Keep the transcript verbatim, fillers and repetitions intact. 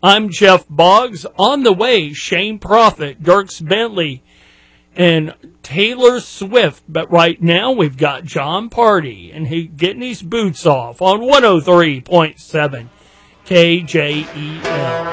I'm Jeff Boggs. On the way, Shane Prophet, Dirks Bentley, and Taylor Swift. But right now, we've got John Party, and he getting his boots off on one oh three point seven K J E L.